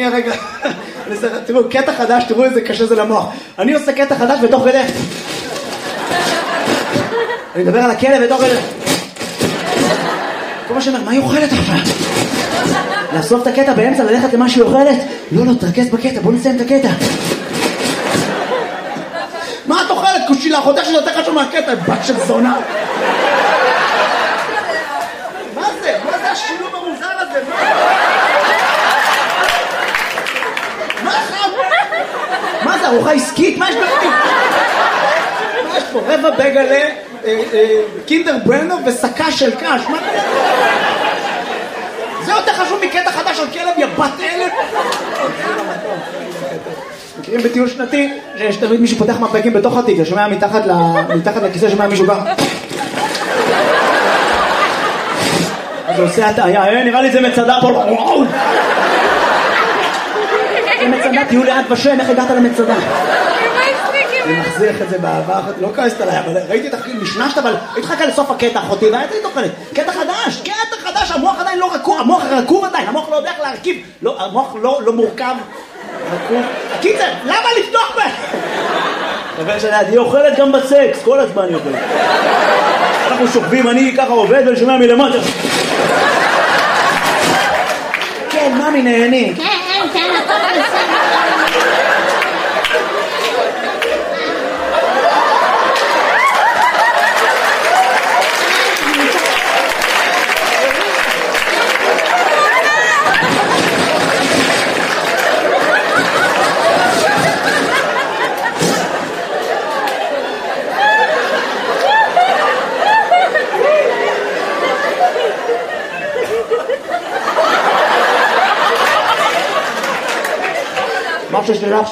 שנייה רגע. תראו, קטע חדש, תראו איזה קשה זה למוח. אני עושה קטע חדש בתוך כדי. אני מדבר על הכלב בתוך כדי. כל מה שאומר, מה היא אוכלת עכשיו? לאסוף את הקטע באמצע, ללכת למה שהיא אוכלת? לא, תרכז בקטע, בוא נסיים את הקטע. מה את אוכלת? קושילה, חותך שזה יותר חשוב מהקטע, בת של זונה. מה זה? מה זה השילוב המוזר הזה? מה זה? ארוחה עסקית? מה יש בפנים? מה יש פה? רבע בגלה, קינדר ברנר וסקה של קש. מה זה? זה יותר חשוב מקטע חדש על כלב, יא בת אלף. מכירים בטיול שנתי, שיש תמיד מישהו פותח מפקים בתוך התיק, שומע מתחת לכיסא, שומע מישהו גם. אז הוא עושה הטעיה, נראה לי זה מצדה פה. זה מצדה, תהיו ליד ושם, איך הגעת למצדה? אני מחזיך את זה באהבה אחת, לא כעסת עליי, אבל ראיתי את החיים, נשנשת, אבל התחכה לסוף הקטע אחותי, והייתי תוכלת, קטע חדש, המוח עדיין לא רקוב, המוח רקוב עדיין, המוח לא יודע איך להרכיב, המוח לא מורכב, רקוב. קיצר, למה לפתוח בה? חבר שלי, היא אוכלת גם בסקס, כל הזמן היא אוכלת. אנחנו שוכבים, אני ככה עובד ולשומע מלמטה. כן, ממי נהנים. כן, הכל בסדר. משהו שלך.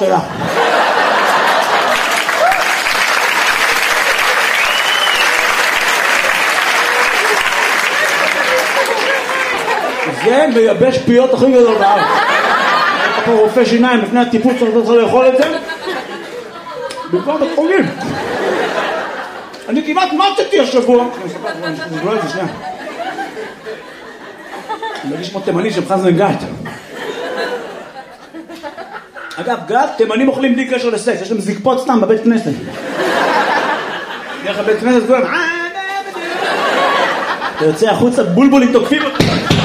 זה מייבש פיות הכי גדול בארץ. אתה פה רופא שיניים לפני הטיפול צריך לאכול את זה. במקום בית חולים. אני כמעט מתתי השבוע. אני אספר את זה שנייה. אני מרגיש כמו תימני שמחזן גת. אגב, גת, תימנים אוכלים בלי קשר לסקס, יש להם זקפות סתם בבית כנסת. דרך הבית כנסת כולם, אתה יוצא החוצה, בולבולים תוקפים אותך.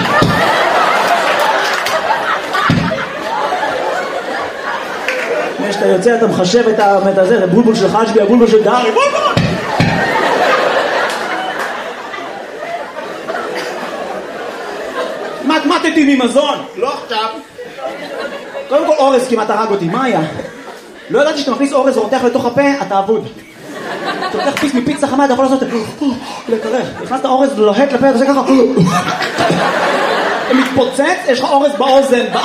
כשאתה יוצא, אתה מחשב את הזה, זה בולבול של חשבי, הבולבול של דארי, בולבול! מתמטתי ממזון, לא עכשיו. קודם כל אורז כמעט הרג אותי, מה היה? לא ידעתי שאתה מכניס אורז ורותח לתוך הפה, אתה אבוד. אתה לוקח פיס מפיצה חמה, אתה יכול לעשות לקרר. נכנסת אורז ולוהט לפה, אתה עושה ככה. אתה מתפוצץ, יש לך אורז באוזן,